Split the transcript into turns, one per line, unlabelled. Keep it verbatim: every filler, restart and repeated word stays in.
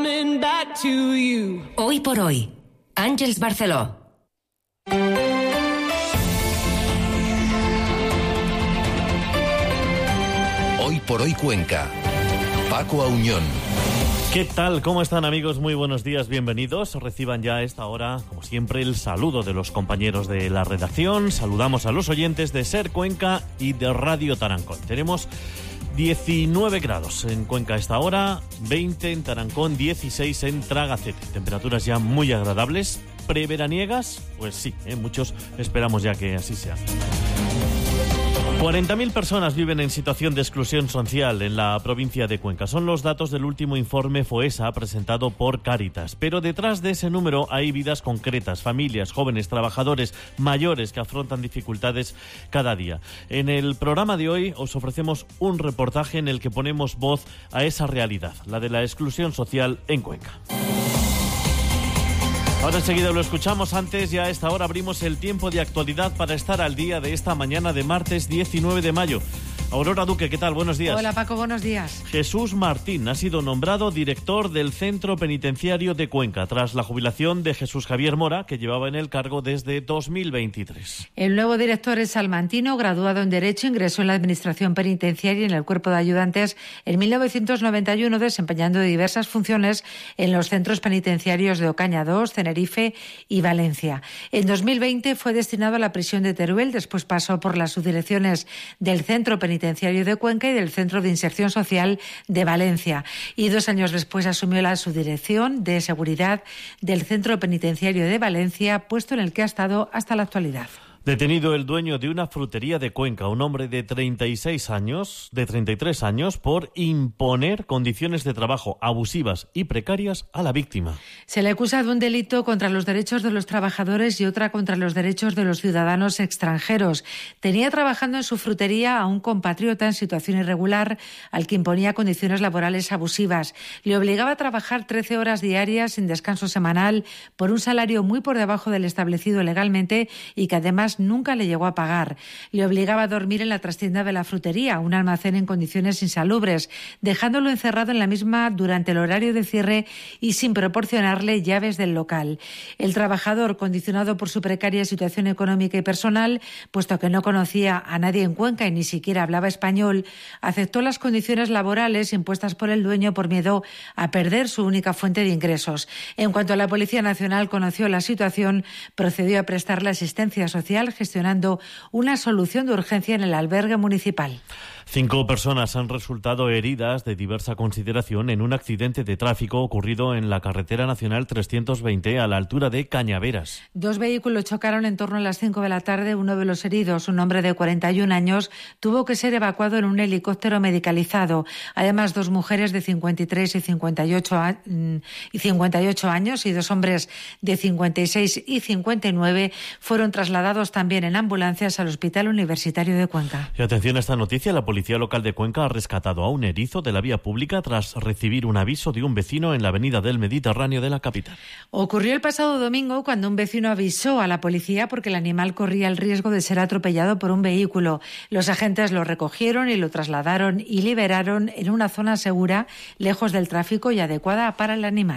coming back to you.
Hoy por hoy, Àngels Barceló.
Hoy por hoy Cuenca. Paco Auñón.
¿Qué tal? ¿Cómo están, amigos? Muy buenos días, bienvenidos. Reciban ya a esta hora, como siempre, el saludo de los compañeros de la redacción. Saludamos a los oyentes de SER Cuenca y de Radio Tarancón. Tenemos diecinueve grados en Cuenca a esta hora, veinte en Tarancón, dieciséis en Tragacete. Temperaturas ya muy agradables. ¿Preveraniegas? Pues sí, ¿eh? Muchos esperamos ya que así sea. cuarenta mil personas viven en situación de exclusión social en la provincia de Cuenca. Son los datos del último informe FOESA presentado por Cáritas. Pero detrás de ese número hay vidas concretas, familias, jóvenes, trabajadores, mayores que afrontan dificultades cada día. En el programa de hoy os ofrecemos un reportaje en el que ponemos voz a esa realidad, la de la exclusión social en Cuenca. Ahora enseguida lo escuchamos. Antes, ya a esta hora abrimos el tiempo de actualidad para estar al día de esta mañana de martes diecinueve de mayo. Aurora Duque, ¿qué tal? Buenos días.
Hola, Paco, buenos días.
Jesús Martín ha sido nombrado director del Centro Penitenciario de Cuenca tras la jubilación de Jesús Javier Mora, que llevaba en el cargo desde dos mil veintitrés.
El nuevo director es salmantino, graduado en Derecho, ingresó en la Administración Penitenciaria y en el Cuerpo de Ayudantes en mil novecientos noventa y uno, desempeñando diversas funciones en los centros penitenciarios de Ocaña dos, Tenerife y Valencia. En dos mil veinte fue destinado a la prisión de Teruel, después pasó por las subdirecciones del Centro Penitenciario de Cuenca y del Centro de Inserción Social de Valencia. Y dos años después asumió la subdirección de Seguridad del Centro Penitenciario de Valencia, puesto en el que ha estado hasta la actualidad.
Detenido el dueño de una frutería de Cuenca, un hombre de treinta y seis años, de treinta y tres años, por imponer condiciones de trabajo abusivas y precarias a la víctima.
Se le acusa de un delito contra los derechos de los trabajadores y otra contra los derechos de los ciudadanos extranjeros. Tenía trabajando en su frutería a un compatriota en situación irregular al que imponía condiciones laborales abusivas. Le obligaba a trabajar trece horas diarias sin descanso semanal por un salario muy por debajo del establecido legalmente y que además nunca le llegó a pagar. Le obligaba a dormir en la trastienda de la frutería, un almacén en condiciones insalubres, dejándolo encerrado en la misma durante el horario de cierre y sin proporcionarle llaves del local. El trabajador, condicionado por su precaria situación económica y personal, puesto que no conocía a nadie en Cuenca y ni siquiera hablaba español, aceptó las condiciones laborales impuestas por el dueño por miedo a perder su única fuente de ingresos. En cuanto la Policía Nacional conoció la situación, procedió a prestarle asistencia social, gestionando una solución de urgencia en el albergue municipal.
Cinco personas han resultado heridas de diversa consideración en un accidente de tráfico ocurrido en la carretera nacional trescientos veinte a la altura de Cañaveras.
Dos vehículos chocaron en torno a las cinco de la tarde. Uno de los heridos, un hombre de cuarenta y un años, tuvo que ser evacuado en un helicóptero medicalizado. Además, dos mujeres de cincuenta y tres y cincuenta y ocho años y dos hombres de cincuenta y seis y cincuenta y nueve fueron trasladados también en ambulancias al Hospital Universitario de Cuenca.
Y atención a esta noticia, la policía La Policía Local de Cuenca ha rescatado a un erizo de la vía pública tras recibir un aviso de un vecino en la avenida del Mediterráneo de la capital.
Ocurrió el pasado domingo cuando un vecino avisó a la policía porque el animal corría el riesgo de ser atropellado por un vehículo. Los agentes lo recogieron y lo trasladaron y liberaron en una zona segura, lejos del tráfico y adecuada para el animal.